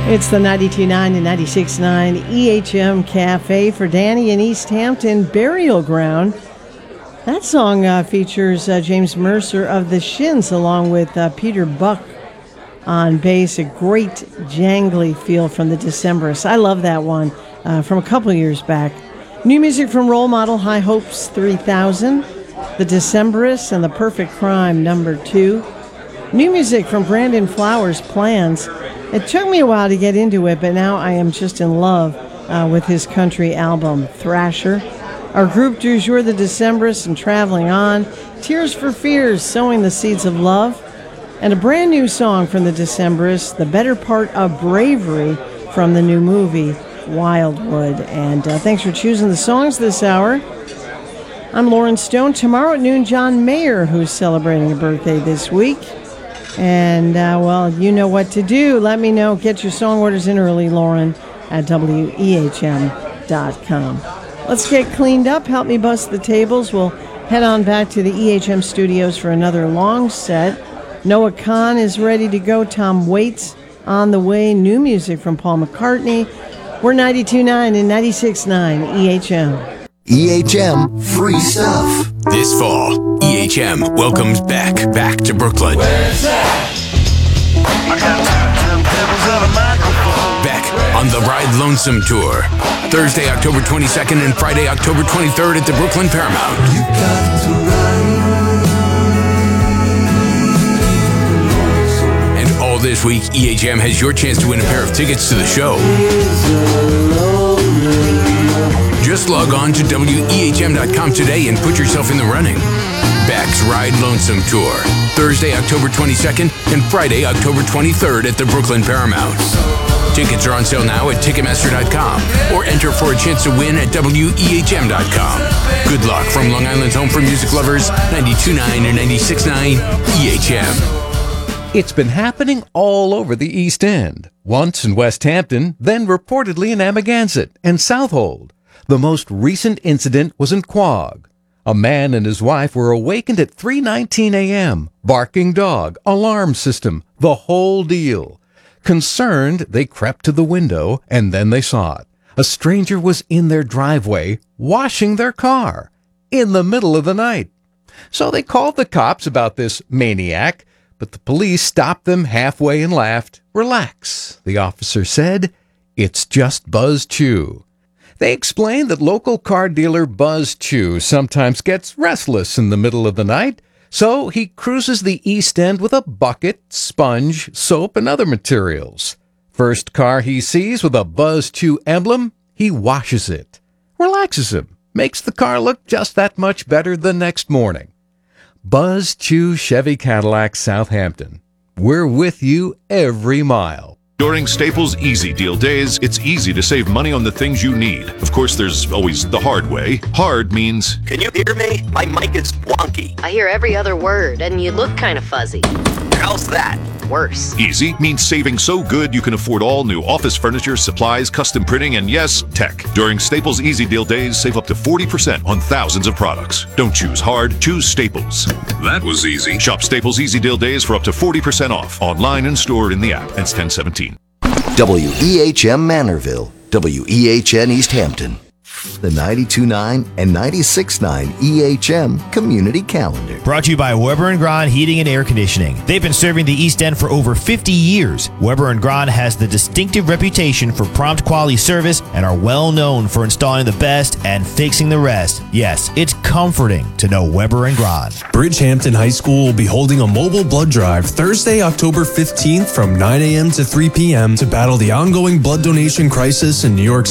It's the 92.9 and 96.9 EHM Cafe for Danny in East Hampton, Burial Ground. That song features James Mercer of the Shins along with Peter Buck on bass. A great jangly feel from the Decemberists. I love that one from a couple years back. New music from Role Model, High Hopes 3000, the Decemberists, and The Perfect Crime #2. New music from Brandon Flowers, Plans. It took me a while to get into it, but now I am just in love with his country album, Thrasher. Our group du jour, the Decemberists, and Traveling On. Tears for Fears, Sowing the Seeds of Love. And a brand new song from the Decemberists, The Better Part of Bravery, from the new movie, Wildwood. And thanks for choosing the songs this hour. I'm Lauren Stone. Tomorrow at noon, John Mayer, who's celebrating a birthday this week. And, well, you know what to do. Let me know. Get your song orders in early, Lauren, at WEHM.com. Let's get cleaned up. Help me bust the tables. We'll head on back to the EHM studios for another long set. Noah Kahn is ready to go. Tom Waits on the way. New music from Paul McCartney. We're 92.9 and 96.9 EHM. EHM Free Stuff. This fall, EHM welcomes back to Brooklyn. Where's that? I got turntables and a microphone. Back on the Ride Lonesome Tour. Thursday, October 22nd and Friday, October 23rd at the Brooklyn Paramount. You got to ride. And all this week, EHM has your chance to win a pair of tickets to the show. Just log on to WEHM.com today and put yourself in the running. Beck's Ride Lonesome Tour. Thursday, October 22nd and Friday, October 23rd at the Brooklyn Paramount. Tickets are on sale now at Ticketmaster.com or enter for a chance to win at WEHM.com. Good luck from Long Island's home for music lovers, 92.9 and 96.9 EHM. It's been happening all over the East End. Once in West Hampton, then reportedly in Amagansett and Southold. The most recent incident was in Quogue. A man and his wife were awakened at 3:19 a.m. Barking dog, alarm system, the whole deal. Concerned, they crept to the window, and then they saw it. A stranger was in their driveway, washing their car, in the middle of the night. So they called the cops about this maniac, but the police stopped them halfway and laughed. Relax, the officer said. It's just Buzz Chew. They explained that local car dealer Buzz Chew sometimes gets restless in the middle of the night, so he cruises the East End with a bucket, sponge, soap, and other materials. First car he sees with a Buzz Chew emblem, he washes it. Relaxes him, makes the car look just that much better the next morning. Buzz Chew Chevy Cadillac, Southampton. We're with you every mile. During Staples Easy Deal Days, it's easy to save money on the things you need. Of course, there's always the hard way. Hard means... Can you hear me? My mic is wonky. I hear every other word, and you look kind of fuzzy. How's that? Worse. Easy means saving so good you can afford all new office furniture, supplies, custom printing, and yes, tech. During Staples Easy Deal Days, save up to 40% on thousands of products. Don't choose hard, choose Staples. That was easy. Shop Staples Easy Deal Days for up to 40% off. Online and stored in the app. Ends 10/17. WEHM Manorville, WEHN East Hampton. The 92.9 and 96.9 EHM Community Calendar. Brought to you by Weber & Grahn Heating and Air Conditioning. They've been serving the East End for over 50 years. Weber & Grahn has the distinctive reputation for prompt quality service and are well known for installing the best and fixing the rest. Yes, it's comforting to know Weber & Grahn. Bridgehampton High School will be holding a mobile blood drive Thursday, October 15th from 9 a.m. to 3 p.m. to battle the ongoing blood donation crisis in New York